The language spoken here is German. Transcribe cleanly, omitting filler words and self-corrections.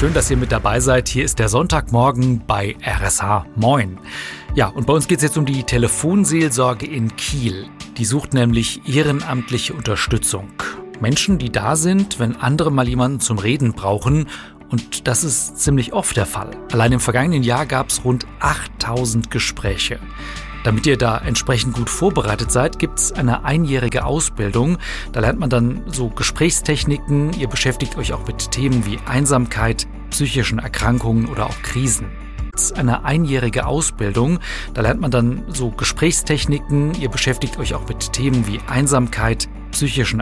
schön, dass ihr mit dabei seid. Hier ist der Sonntagmorgen bei RSH. Moin. Ja, und bei uns geht es jetzt um die Telefonseelsorge in Kiel. Die sucht nämlich ehrenamtliche Unterstützung. Menschen, die da sind, wenn andere mal jemanden zum Reden brauchen. Und das ist ziemlich oft der Fall. Allein im vergangenen Jahr gab es rund 8000 Gespräche. Damit ihr da entsprechend gut vorbereitet seid, gibt es eine einjährige Ausbildung. Da lernt man dann so Gesprächstechniken. Ihr beschäftigt euch auch mit Themen wie Einsamkeit, psychischen Erkrankungen oder auch Krisen. Eine einjährige Ausbildung. Da lernt man dann so Gesprächstechniken. Ihr beschäftigt euch auch mit Themen wie Einsamkeit, psychischen